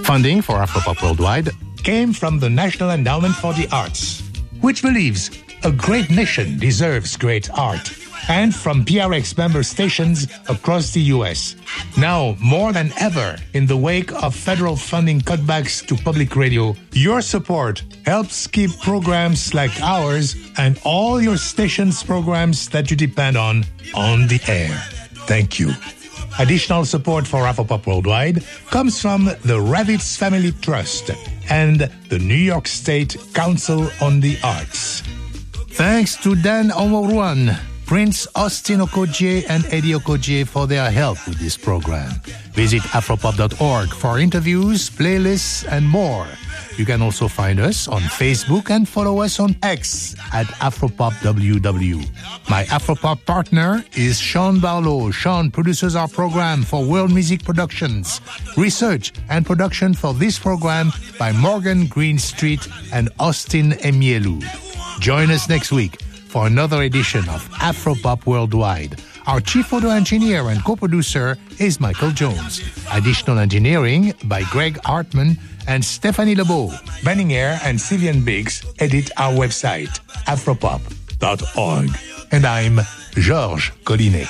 Funding for Afropop Worldwide came from the National Endowment for the Arts, which believes a great nation deserves great art, and from PRX member stations across the U.S. Now, more than ever, in the wake of federal funding cutbacks to public radio, your support helps keep programs like ours and all your station's programs that you depend on the air. Thank you. Additional support for Afropop Worldwide comes from the Ravitz Family Trust and the New York State Council on the Arts. Thanks to Dan Omoruan, Prince Austin Okogie, and Eddie Okogie for their help with this program. Visit afropop.org for interviews, playlists, and more. You can also find us on Facebook and follow us on X at AfropopWW. My Afropop partner is Sean Barlow. Sean produces our program for World Music Productions. Research and production for this program by Morgan Greenstreet and Austin Emielu. Join us next week for another edition of Afropop Worldwide. Our chief audio engineer and co-producer is Michael Jones. Additional engineering by Greg Hartman and Stephanie Lebeau. Benning Air and Sylvian Biggs edit our website, afropop.org. And I'm Georges Collinet.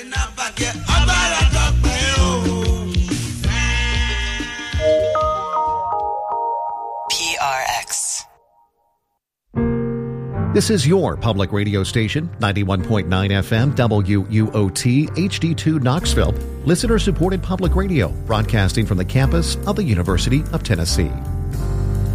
PRX. This is your public radio station, 91.9 FM, WUOT, HD2 Knoxville, listener-supported public radio, broadcasting from the campus of the University of Tennessee.